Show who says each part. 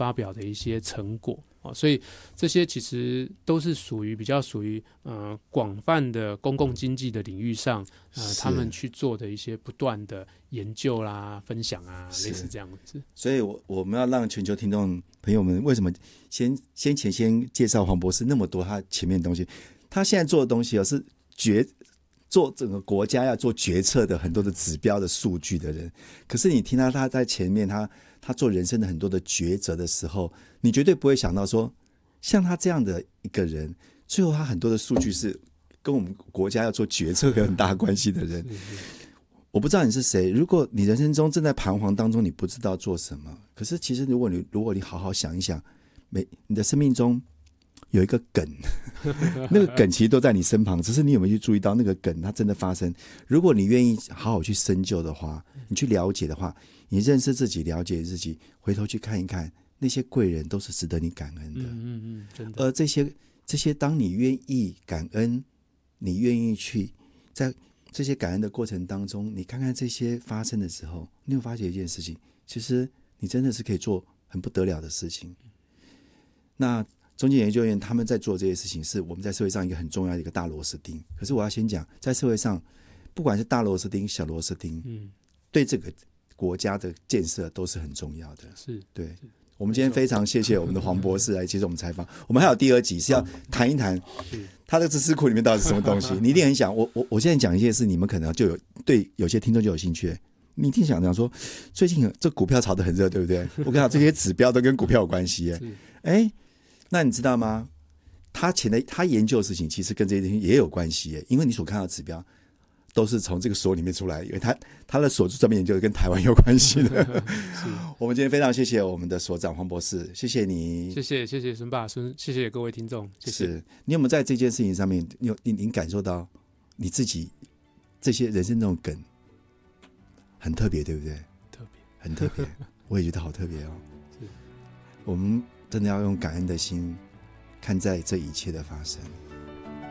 Speaker 1: 发表的一些成果。所以这些其实都是比较属于广泛的公共经济的领域上，他们去做的一些不断的研究啦、分享啊，类似这样子。
Speaker 2: 所以我们要让全球听众朋友们，为什么先介绍黄博士那么多他前面的东西，他现在做的东西是做整个国家要做决策的很多的指标的数据的人，可是你听他在前面他做人生的很多的抉择的时候，你绝对不会想到说，像他这样的一个人，最后他很多的数据是跟我们国家要做决策有很大关系的人。我不知道你是谁，如果你人生中正在彷徨当中，你不知道做什么，可是其实如果你好好想一想，你的生命中有一个梗那个梗其实都在你身旁，只是你有没有去注意到那个梗它真的发生。如果你愿意好好去深究的话，你去了解的话，你认识自己，了解自己，回头去看一看，那些贵人都是值得你感恩的。真的。而这些当你愿意感恩，你愿意去在这些感恩的过程当中，你看看这些发生的时候，你会发觉一件事情，其实你真的是可以做很不得了的事情。那中间研究院他们在做这些事情，是我们在社会上一个很重要的一个大螺丝钉。可是我要先讲，在社会上，不管是大螺丝钉、小螺丝钉，对这个国家的建设都是很重要的。对。我们今天非常谢谢我们的黄博士来接受我们采访。我们还有第2集是要谈一谈他的知识库里面到底是什么东西。你一定很想，我现在讲一些事，你们可能就对有些听众就有兴趣。你一定想讲说，最近这股票炒得很热，对不对？我跟你讲，这些指标都跟股票有关系。那你知道吗？他研究的事情其实跟这些东西也有关系，因为你所看到的指标都是从这个所里面出来，因为他的所专门研究跟台湾有关系的。我们今天非常谢谢我们的所长黄博士，谢谢你，
Speaker 1: 谢谢孙爸孙，谢谢各位听众，谢谢。
Speaker 2: 是你有没有在这件事情上面，你感受到你自己这些人生那种梗很特别，对不对？
Speaker 1: 特别，
Speaker 2: 很特别，我也觉得好特别哦。我们真的要用感恩的心看待这一切的发生。